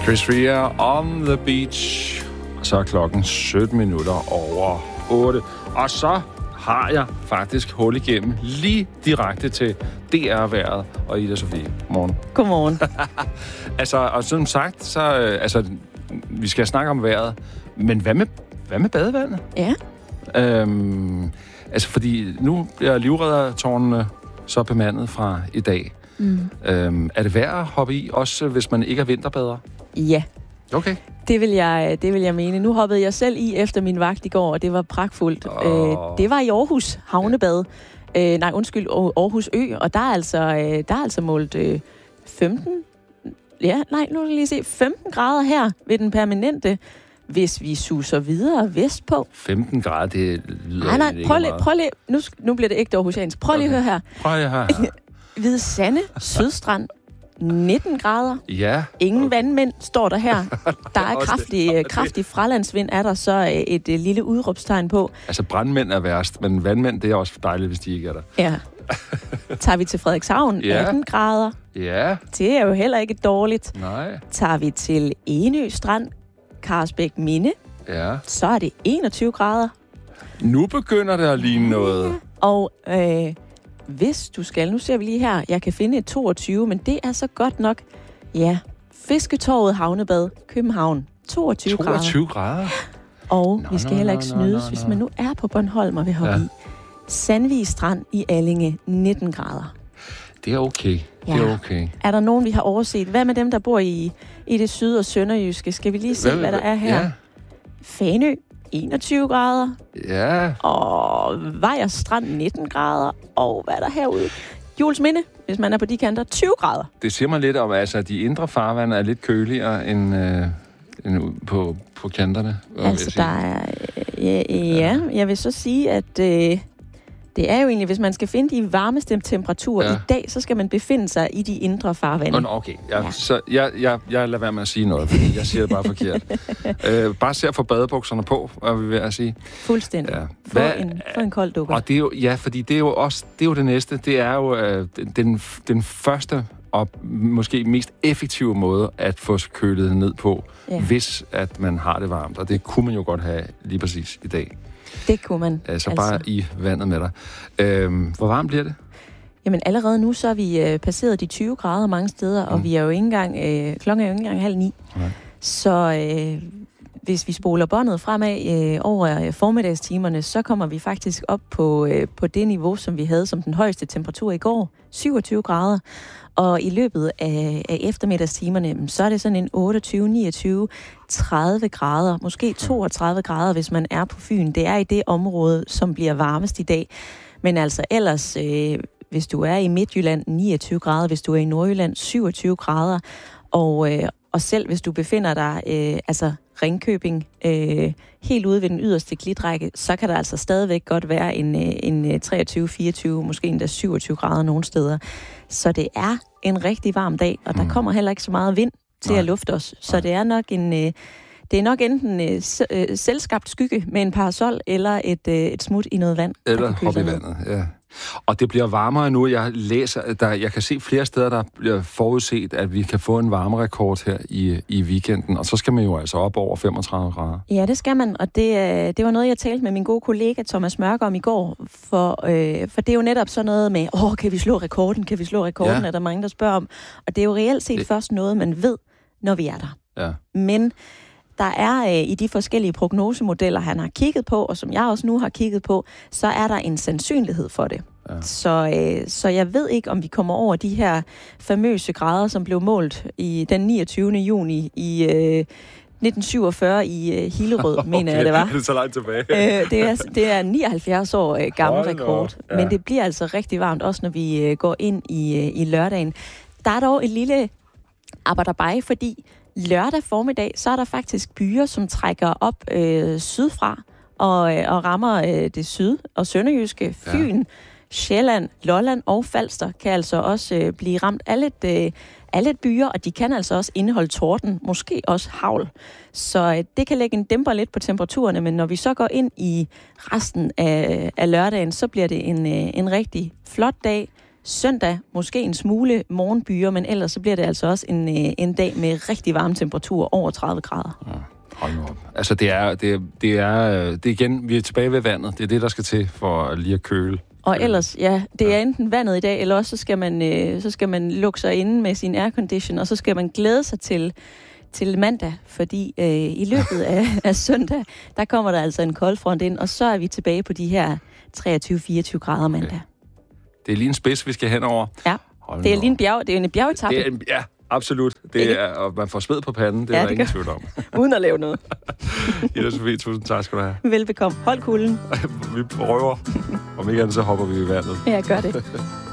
Chris Rea, On the Beach. Så er klokken 17 minutter over 8. Og så har jeg faktisk hul igennem lige direkte til DR-vejret og Ida Sofie. Godmorgen. Godmorgen. Og som sagt, så vi skal snakke om vejret. Men hvad med badevandet? Ja. Fordi nu bliver livreddertårnene så bemandet fra i dag. Er det værd at hoppe i, også hvis man ikke er vinterbader? Ja. Okay. Det vil jeg mene. Nu hoppede jeg selv i efter min vagt i går, og det var pragtfuldt. Det var i Aarhus Havnebad. Aarhus Ø, og der er altså målt 15... Ja, nej, nu skal jeg lige se. 15 grader her ved den permanente, hvis vi suser videre vestpå. 15 grader, det lyder nej, prøv lige. Nu bliver det ægte aarhusiansk. Prøv lige at høre her. Prøv lige at høre her. Hvide Sande, Sydstrand, 19 grader. Ja. Ingen vandmænd står der her. Der er kraftig fralandsvind, er der så et lille udråbstegn på. Altså brandmænd er værst, men vandmænd, det er også dejligt, hvis de ikke er der. Ja. Tager vi til Frederikshavn, 18 grader. Ja. Det er jo heller ikke dårligt. Nej. Tager vi til Enø Strand, Karlsbæk Minde, så er det 21 grader. Nu begynder det at ligne noget. Og hvis du skal, nu ser vi lige her, jeg kan finde et 22, men det er så godt nok, ja, Fisketorvet Havnebad, København, 22 grader. 22 grader? Og vi skal heller ikke snydes, hvis man nu er på Bornholm og vil hoppe i. Sandvig Strand i Allinge, 19 grader. Det er okay. Ja. Det er okay. Er der nogen, vi har overset? Hvad med dem, der bor i det syd- og sønderjyske? Skal vi lige se, hvad der er her? Ja. Fanø, 21 grader. Ja. Og Vejers Strand, 19 grader. Og hvad er der herude? Juelsminde, hvis man er på de kanter, 20 grader. Det siger mig lidt om, at de indre farvande er lidt køligere end på kanterne. Altså, der er... Ja, jeg vil så sige, at... Det er jo egentlig, hvis man skal finde de varmeste temperaturer i dag, så skal man befinde sig i de indre farvande. Okay, så jeg lader være med at sige noget, fordi jeg siger det bare forkert. Bare se at få badebukserne på, hvad vi vil at sige. Fuldstændig. Ja. Få en kold dukker. Og det er jo, fordi det er jo det næste. Det er jo den første og måske mest effektive måde at få kølet ned på, hvis at man har det varmt. Og det kunne man jo godt have lige præcis i dag. Det kunne man. Altså bare i vandet med dig. Hvor varmt bliver det? Jamen allerede nu, så er vi passeret de 20 grader mange steder, og vi er jo ikke engang, klokken er jo ikke engang 8:30. Okay. Så hvis vi spoler båndet fremad over formiddagstimerne, så kommer vi faktisk op på det niveau, som vi havde som den højeste temperatur i går, 27 grader. Og i løbet af eftermiddagstimerne, så er det sådan en 28, 29, 30 grader, måske 32 grader, hvis man er på Fyn. Det er i det område, som bliver varmest i dag. Men altså ellers, hvis du er i Midtjylland, 29 grader, hvis du er i Nordjylland, 27 grader. Og selv hvis du befinder dig, Ringkøbing, helt ude ved den yderste klitrække, så kan der altså stadigvæk godt være en 23, 24, måske endda 27 grader nogle steder. Så det er en rigtig varm dag, og der kommer heller ikke så meget vind til at lufte os. Så det er nok enten selvskabt skygge med en parasol, eller et smut i noget vand. Eller hop i vandet, ja. Og det bliver varmere nu. Jeg kan se flere steder, der bliver forudset, at vi kan få en varmerekord her i weekenden. Og så skal man jo altså op over 35 grader. Ja, det skal man. Og det var noget, jeg talte med min gode kollega Thomas Mørker om i går. For det er jo netop sådan noget med, kan vi slå rekorden? Kan vi slå rekorden? Ja. Er der mange, der spørger om. Og det er jo reelt set først noget, man ved, når vi er der. Ja. Men der er i de forskellige prognosemodeller, han har kigget på, og som jeg også nu har kigget på, så er der en sandsynlighed for det. Ja. Så jeg ved ikke, om vi kommer over de her famøse grader, som blev målt i den 29. juni i 1947 i Hillerød, mener jeg, det var. Det er så langt tilbage. Det er 79 år gammel rekord, men det bliver altså rigtig varmt, også når vi går ind i lørdagen. Der er dog et lille arbejderbej, fordi lørdag formiddag, så er der faktisk byer, som trækker op sydfra og rammer det syd- og sønderjyske. Fyn, Sjælland, Lolland og Falster kan altså også blive ramt af lidt byer, og de kan altså også indeholde torden, måske også hagl. Så det kan lægge en dæmper lidt på temperaturerne, men når vi så går ind i resten af lørdagen, så bliver det en rigtig flot dag. Søndag måske en smule morgenbyer, men ellers så bliver det altså også en dag med rigtig varme temperaturer, over 30 grader. Ja, hold nu op. Altså det er igen, vi er tilbage ved vandet. Det er det, der skal til for lige at køle. Og ellers, ja, det er enten vandet i dag, eller også så skal man lukke sig inde med sin aircondition, og så skal man glæde sig til mandag, fordi i løbet af søndag, der kommer der altså en koldfront ind, og så er vi tilbage på de her 23-24 grader mandag. Okay. Det er lige en spids, vi skal hen over. Ja, det er lige en bjergetappe. Ja, absolut. Og man får sved på panden, det er der ingen tvivl om. Uden at lave noget. Ida Sofie, tusind tak skal du have. Velbekomme. Hold kulden. Vi prøver. Om ikke andet, så hopper vi i vandet. Ja, gør det.